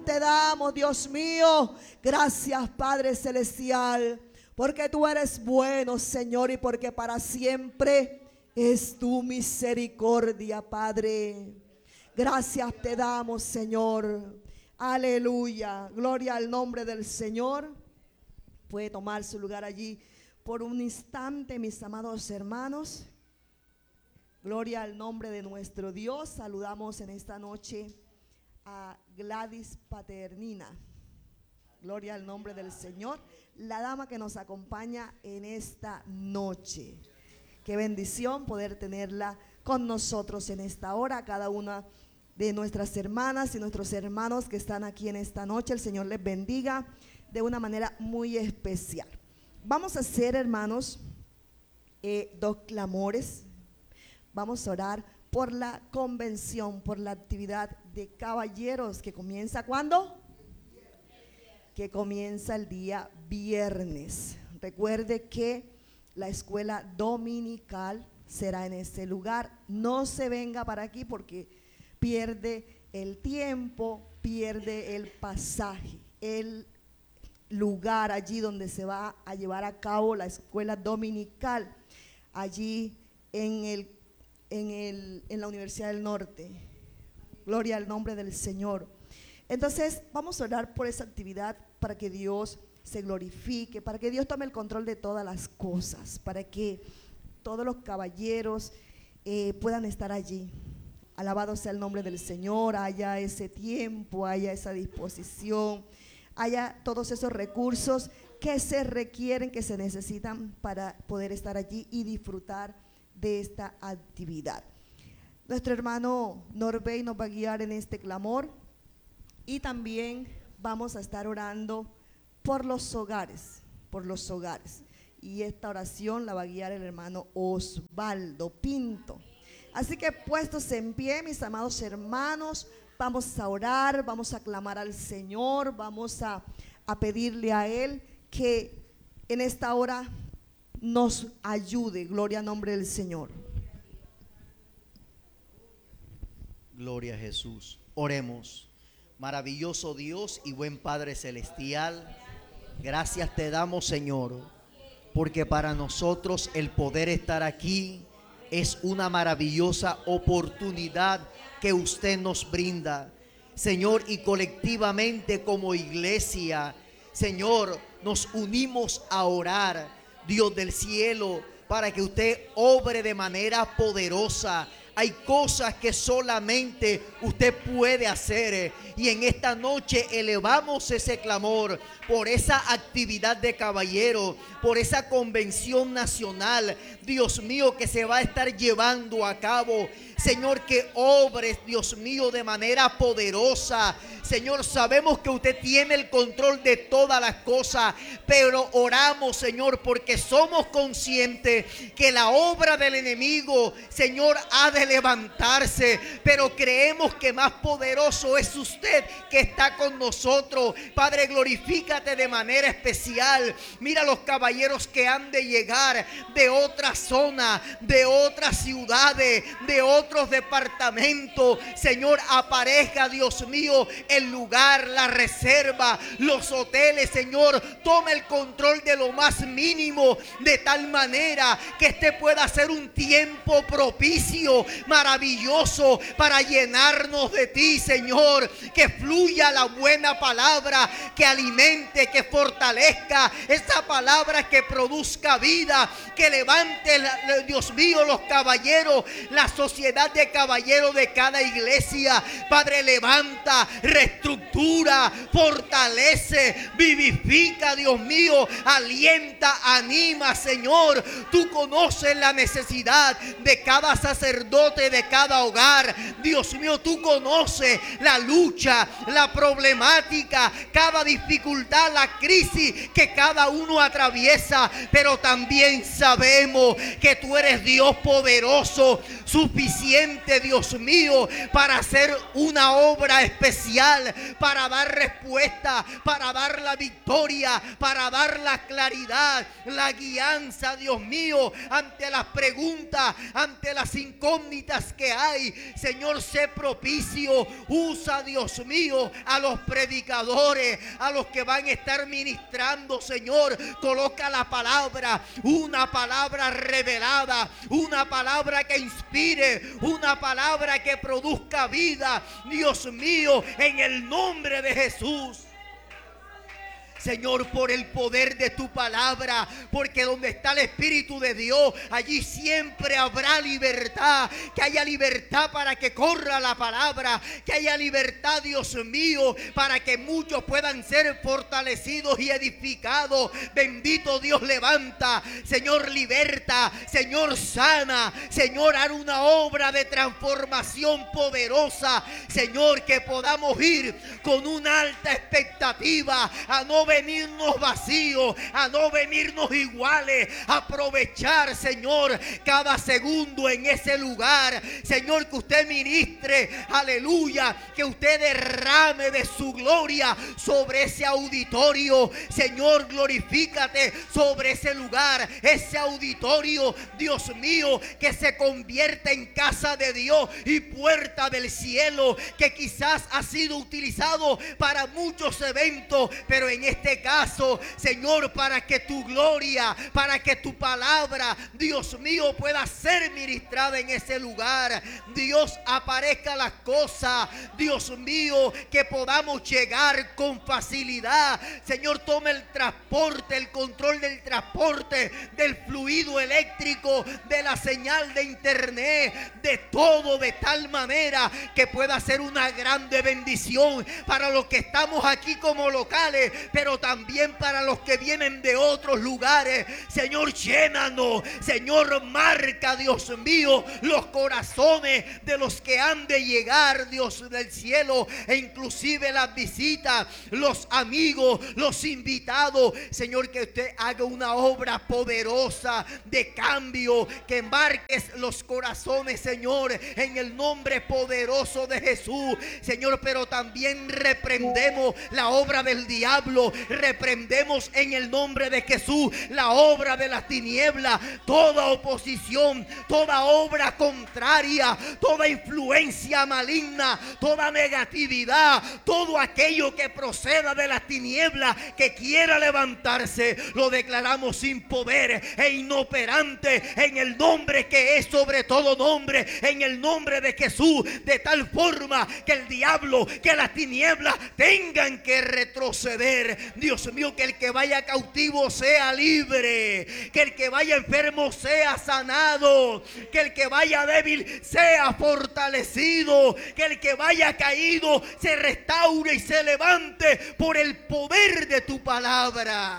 te damos, Dios mío. Gracias, Padre Celestial, porque tú eres bueno, Señor, y porque para siempre es tu misericordia, Padre. Gracias te damos, Señor. Aleluya. Gloria al nombre del Señor. Puede tomar su lugar allí por un instante, mis amados hermanos. Gloria al nombre de nuestro Dios. Saludamos en esta noche a Gladys Paternina. Gloria al nombre del Señor, la dama que nos acompaña en esta noche. Qué bendición poder tenerla con nosotros en esta hora. Cada una de nuestras hermanas y nuestros hermanos que están aquí en esta noche, el Señor les bendiga de una manera muy especial. Vamos a hacer, hermanos, dos clamores. Vamos a orar por la convención, por la actividad de caballeros que comienza ¿cuándo? Que comienza el día viernes. Recuerde que la escuela dominical será en este lugar. No se venga para aquí porque pierde el tiempo, pierde el pasaje, el lugar allí donde se va a llevar a cabo la escuela dominical, allí en la Universidad del Norte. Gloria al nombre del Señor. Entonces vamos a orar por esa actividad para que Dios se glorifique, para que Dios tome el control de todas las cosas, para que todos los caballeros puedan estar allí. Alabado sea el nombre del Señor, haya ese tiempo, haya esa disposición, haya todos esos recursos que se requieren, que se necesitan para poder estar allí y disfrutar de esta actividad. Nuestro hermano Norbey nos va a guiar en este clamor y también vamos a estar orando por los hogares, y esta oración la va a guiar el hermano Osvaldo Pinto. Así que puestos en pie, mis amados hermanos, vamos a orar, vamos a clamar al Señor, vamos a pedirle a Él que en esta hora nos ayude. Gloria al nombre del Señor. Gloria a Jesús. Oremos. Maravilloso Dios y buen Padre Celestial, gracias te damos, Señor, porque para nosotros el poder estar aquí es una maravillosa oportunidad que usted nos brinda, Señor, y colectivamente como iglesia, Señor, nos unimos a orar, Dios del cielo, para que usted obre de manera poderosa. Hay cosas que solamente usted puede hacer, y en esta noche elevamos ese clamor por esa actividad de caballero, por esa convención nacional, Dios mío, que se va a estar llevando a cabo. Señor, que obres, Dios mío, de manera poderosa. Señor, sabemos que usted tiene el control de todas las cosas, pero oramos, Señor, porque somos conscientes que la obra del enemigo, Señor, ha de levantarse, pero creemos que más poderoso es usted que está con nosotros. Padre, glorifícate de manera especial. Mira los caballeros que han de llegar de otra zona, de otras ciudades, de otros departamentos. Señor, aparezca, Dios mío, el lugar, la reserva, los hoteles. Señor, toma el control de lo más mínimo, de tal manera que este pueda ser un tiempo propicio, maravilloso, para llenarnos de ti, Señor. Que fluya la buena palabra, que alimente, que fortalezca esa palabra, que produzca vida, que levante, Dios mío, los caballeros, la sociedad de caballeros de cada iglesia. Padre, levanta, reestructura, fortalece, vivifica, Dios mío, alienta, anima, Señor. Tú conoces la necesidad de cada sacerdote, de cada hogar. Dios mío, tú conoces la lucha, la problemática, cada dificultad, la crisis que cada uno atraviesa, pero también sabemos que tú eres Dios poderoso, suficiente, Dios mío, para hacer una obra especial celestial para dar respuesta, para dar la victoria, para dar la claridad, la guianza, Dios mío, ante las preguntas, ante las incógnitas que hay. Señor, sé propicio. Usa, Dios mío, a los predicadores, a los que van a estar ministrando, Señor. Coloca la palabra, una palabra revelada, una palabra que inspire, una palabra que produzca vida, Dios mío, en el nombre de Jesús. Señor, por el poder de tu palabra, porque donde está el Espíritu de Dios, allí siempre habrá libertad. Que haya libertad para que corra la palabra, que haya libertad, Dios mío, para que muchos puedan ser fortalecidos y edificados. Bendito Dios, levanta, Señor, liberta, Señor, sana, Señor, haz una obra de transformación poderosa, Señor, que podamos ir con una alta expectativa, a no venirnos vacíos, a no venirnos iguales, a aprovechar, Señor, cada segundo en ese lugar. Señor, que usted ministre, aleluya, que usted derrame de su gloria sobre ese auditorio. Señor, glorifícate sobre ese lugar, ese auditorio, Dios mío, que se convierte en casa de Dios y puerta del cielo, que quizás ha sido utilizado para muchos eventos, pero en este caso, Señor, para que tu gloria, para que tu palabra, Dios mío, pueda ser ministrada en ese lugar. Dios, aparezca las cosas, Dios mío, que podamos llegar con facilidad. Señor, tome el transporte, el control del transporte, del fluido eléctrico, de la señal de internet, de todo, de tal manera que pueda ser una grande bendición para los que estamos aquí como locales, pero también para los que vienen de otros lugares. Señor, llénanos. Señor, marca, Dios mío, los corazones de los que han de llegar, Dios del cielo, e inclusive las visitas, los amigos, los invitados. Señor, que usted haga una obra poderosa de cambio, que embarques los corazones, Señor, en el nombre poderoso de Jesús. Señor, pero también reprendemos la obra del diablo, reprendemos en el nombre de Jesús la obra de las tinieblas, toda oposición, toda obra contraria, toda influencia maligna, toda negatividad, todo aquello que proceda de las tinieblas que quiera levantarse, lo declaramos sin poder e inoperante en el nombre que es sobre todo nombre, en el nombre de Jesús, de tal forma que el diablo, que las tinieblas tengan que retroceder. Dios mío, que el que vaya cautivo sea libre, que el que vaya enfermo sea sanado, que el que vaya débil sea fortalecido, que el que vaya caído se restaure y se levante por el poder de tu palabra.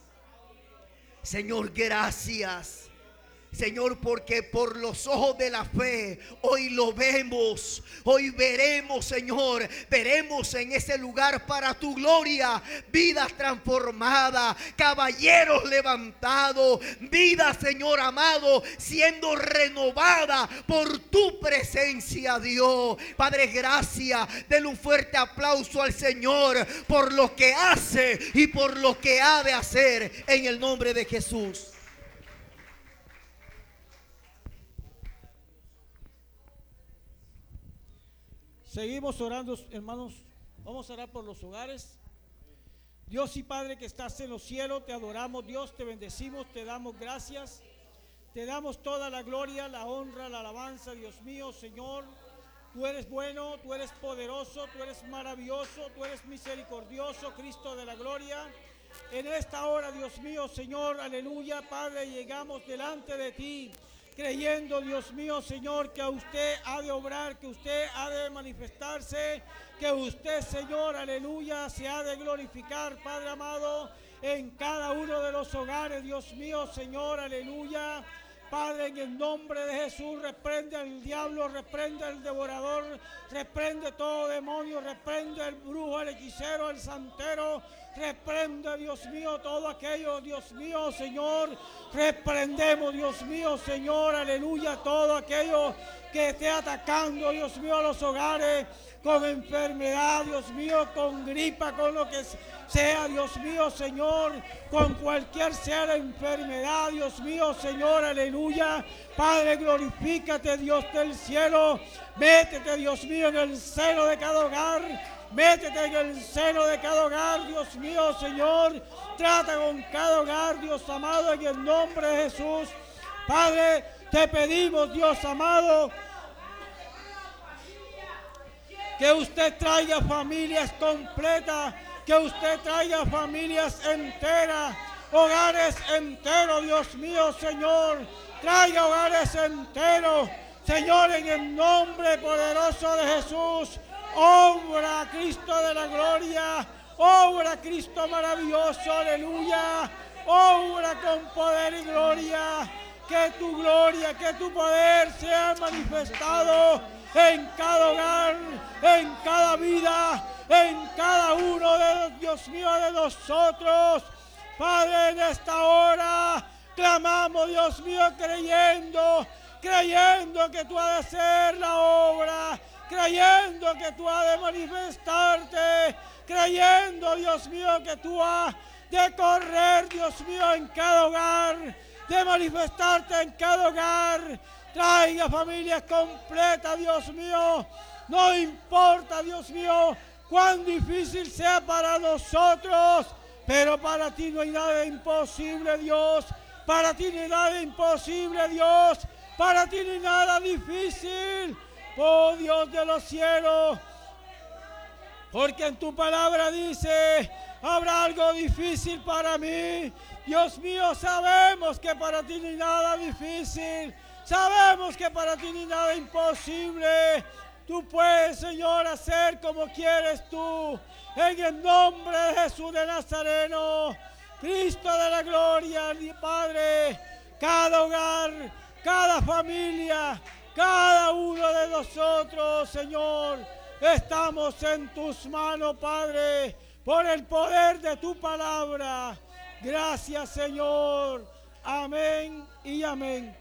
Señor, gracias. Señor, porque por los ojos de la fe hoy lo vemos, hoy veremos, Señor, veremos en ese lugar para tu gloria, vidas transformadas, caballeros levantados, vidas, Señor amado, siendo renovadas por tu presencia, Dios. Padre, gracias. Denle un fuerte aplauso al Señor por lo que hace y por lo que ha de hacer en el nombre de Jesús. Seguimos orando, hermanos. Vamos a orar por los hogares. Dios y Padre que estás en los cielos, te adoramos, Dios, te bendecimos, te damos gracias. Te damos toda la gloria, la honra, la alabanza, Dios mío, Señor. Tú eres bueno, tú eres poderoso, tú eres maravilloso, tú eres misericordioso, Cristo de la gloria. En esta hora, Dios mío, Señor, aleluya, Padre, llegamos delante de ti, creyendo, Dios mío, Señor, que a usted ha de obrar, que usted ha de manifestarse, que usted, Señor, aleluya, se ha de glorificar, Padre amado, en cada uno de los hogares, Dios mío, Señor, aleluya. Padre, en el nombre de Jesús, reprende al diablo, reprende al devorador, reprende todo demonio, reprende al brujo, el hechicero, el santero, reprende, Dios mío, todo aquello, Dios mío, Señor, reprendemos, Dios mío, Señor, aleluya, todo aquello que esté atacando, Dios mío, a los hogares. con enfermedad, Dios mío, con gripa, con lo que sea, Dios mío, Señor, con cualquier sea la enfermedad, Dios mío, Señor, aleluya. Padre, glorifícate, Dios del cielo. Métete, Dios mío, en el seno de cada hogar. Métete en el seno de cada hogar, Dios mío, Señor. Trata con cada hogar, Dios amado, en el nombre de Jesús. Padre, te pedimos, Dios amado, que usted traiga familias completas, que usted traiga familias enteras, hogares enteros, Dios mío, Señor. Traiga hogares enteros, Señor, en el nombre poderoso de Jesús. Obra, Cristo de la gloria. Obra, Cristo maravilloso, aleluya. Obra con poder y gloria. Que tu gloria, que tu poder sea manifestado en cada hogar, en cada vida, en cada uno de, Dios mío, de nosotros. Padre, en esta hora clamamos, Dios mío, creyendo que tú has de hacer la obra, creyendo que tú has de manifestarte, creyendo, Dios mío, que tú has de correr, Dios mío, en cada hogar, de manifestarte en cada hogar. Traiga familias completas, Dios mío. No importa, Dios mío, cuán difícil sea para nosotros, pero para ti no hay nada imposible, Dios. Para ti no hay nada imposible, Dios. Para ti no hay nada difícil, oh Dios de los cielos. Porque en tu palabra dice, ¿habrá algo difícil para mí? Dios mío, sabemos que para ti no hay nada difícil. Sabemos que para ti no hay nada imposible. Tú puedes, Señor, hacer como quieres tú. En el nombre de Jesús de Nazareno, Cristo de la gloria, Padre, cada hogar, cada familia, cada uno de nosotros, Señor, estamos en tus manos, Padre, por el poder de tu palabra. Gracias, Señor. Amén y amén.